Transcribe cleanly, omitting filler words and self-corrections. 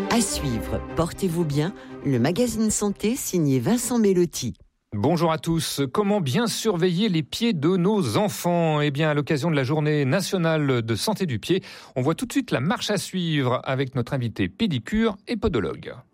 À suivre, portez-vous bien, le magazine santé signé Vincent Mellotti. Bonjour à tous. Comment bien surveiller les pieds de nos enfants ? Eh bien, à l'occasion de la journée nationale de santé du pied, on voit tout de suite la marche à suivre avec notre invité pédicure et podologue.